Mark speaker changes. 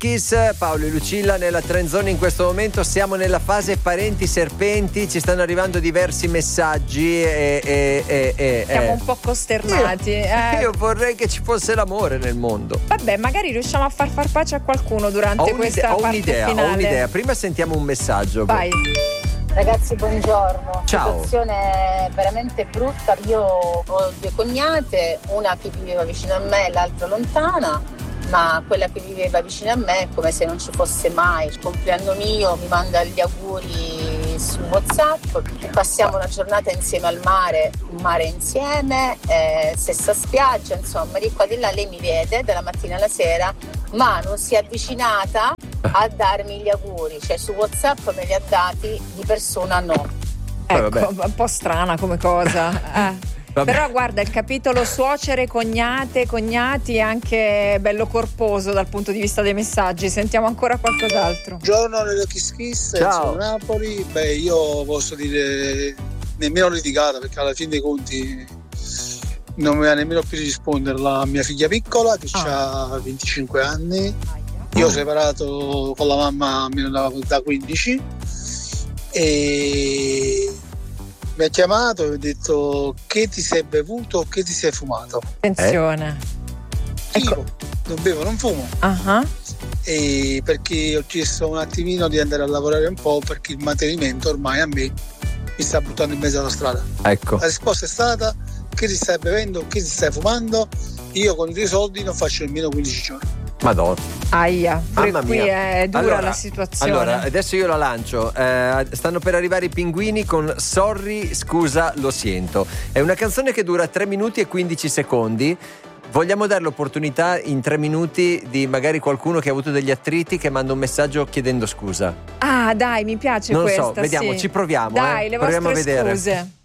Speaker 1: Kiss, Paolo e Lucilla nella Trend Zone in questo momento. Siamo nella fase parenti serpenti, ci stanno arrivando diversi messaggi
Speaker 2: siamo un po' costernati.
Speaker 1: Io vorrei che ci fosse l'amore nel mondo.
Speaker 2: Vabbè, magari riusciamo a far pace a qualcuno durante questa parte finale.
Speaker 1: Ho un'idea, prima sentiamo un messaggio.
Speaker 2: Vai.
Speaker 3: Ragazzi, buongiorno.
Speaker 1: Ciao.
Speaker 3: Situazione veramente brutta. Io ho 2 cognate, una che viveva vicino a me e l'altra lontana, ma quella che viveva vicino a me è come se non ci fosse mai. Il compleanno mio, mi manda gli auguri su WhatsApp, passiamo una giornata insieme al mare, un mare insieme, stessa spiaggia, insomma, di qua di là. Lei mi vede dalla mattina alla sera, ma non si è avvicinata a darmi gli auguri, cioè su WhatsApp me li ha dati, di persona no.
Speaker 2: Ecco, un po' strana come cosa. Però guarda, il capitolo suocere, cognate, cognati è anche bello corposo dal punto di vista dei messaggi. Sentiamo ancora qualcos'altro.
Speaker 4: Buongiorno Nello Kiss Kiss, sono Napoli. Io posso dire nemmeno litigata, perché alla fine dei conti non mi va nemmeno più di rispondere la mia figlia piccola che ha 25 anni. Io ho separato con la mamma da 15 e mi ha chiamato e mi ha detto: che ti sei bevuto, che ti sei fumato?
Speaker 2: Attenzione.
Speaker 4: Io non bevo, non fumo. E perché ho chiesto un attimino di andare a lavorare un po', perché il mantenimento ormai a me mi sta buttando in mezzo alla strada.
Speaker 1: Ecco.
Speaker 4: La risposta è stata: che ti stai bevendo, che ti stai fumando? Io con i tuoi soldi non faccio nemmeno 15 giorni.
Speaker 1: Madonna.
Speaker 2: Aia,
Speaker 1: Mamma
Speaker 2: qui
Speaker 1: mia.
Speaker 2: è dura la situazione.
Speaker 1: Allora, adesso io la lancio. Stanno per arrivare i Pinguini con Sorry, scusa, lo sento. È una canzone che dura 3 minuti e 15 secondi. Vogliamo dare l'opportunità in 3 minuti di magari qualcuno che ha avuto degli attriti che manda un messaggio chiedendo scusa.
Speaker 2: Ah, dai, mi piace
Speaker 1: non
Speaker 2: questa.
Speaker 1: Non so, vediamo,
Speaker 2: sì.
Speaker 1: ci proviamo.
Speaker 2: Dai, le
Speaker 1: proviamo
Speaker 2: vostre
Speaker 1: a vedere.
Speaker 2: scuse.